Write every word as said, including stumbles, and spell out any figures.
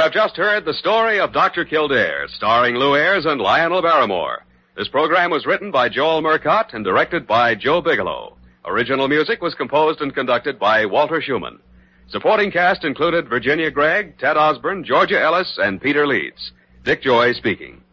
have just heard the story of Doctor Kildare, starring Lou Ayres and Lionel Barrymore. This program was written by Joel Murcott and directed by Joe Bigelow. Original music was composed and conducted by Walter Schumann. Supporting cast included Virginia Gregg, Ted Osborne, Georgia Ellis, and Peter Leeds. Dick Joy speaking.